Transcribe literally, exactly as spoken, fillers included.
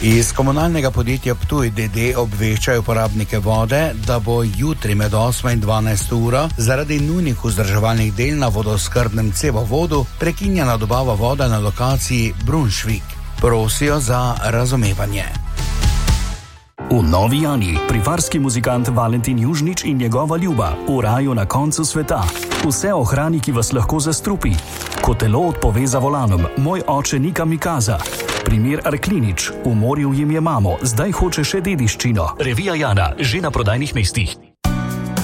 Iz komunalnega podjetja Ptuj D D obveščajo uporabnike vode, da bo jutri med osmo in dvanajsto uro zaradi nujnih vzdrževalnih del na vodoskrbnem cevovodu prekinjena dobava vode na lokaciji Brunšvik. Prosijo za razumevanje. V Novi Jani privarski muzikant Valentin Južnič in njegova ljuba v raju na koncu sveta. Vse o hrani, ki vas lahko zastrupi. Ko telo odpove za volanom, moj oče ni kamikaza. Primer Arklinič, v morju jim je mamo, zdaj hoče še dediščino. Revija Jana, že na prodajnih mestih.